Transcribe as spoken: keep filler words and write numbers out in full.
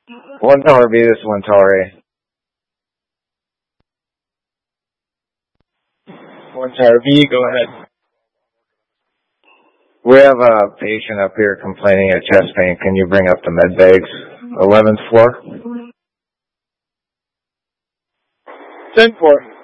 One tower B, this is one tower A. One tower B, go ahead. We have a patient up here complaining of chest pain. Can you bring up the med bags? eleventh floor? ten four.